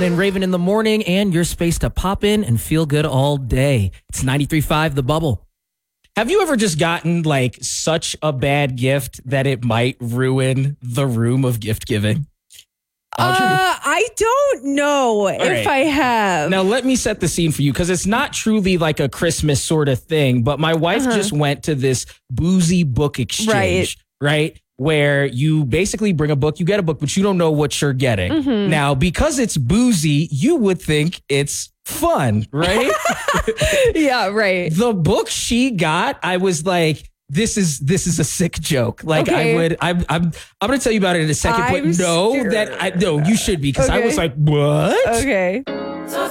and Raven in the morning, and your space to pop in and feel good all day. It's 93.5 The Bubble. Have you ever just gotten like such a bad gift that it might ruin the room of gift giving? Audrey? I don't know if I have. Now, let me set the scene for you because it's not truly like a Christmas sort of thing, but my wife just went to this boozy book exchange, right? Where you basically bring a book, you get a book, but you don't know what you're getting. Now, because it's boozy, you would think it's fun, right? Yeah, right. The book she got, I was like, this is a sick joke. Like Okay. I'm going to tell you about it in a second, I'm but scared. you should be because I was like, what? Okay. So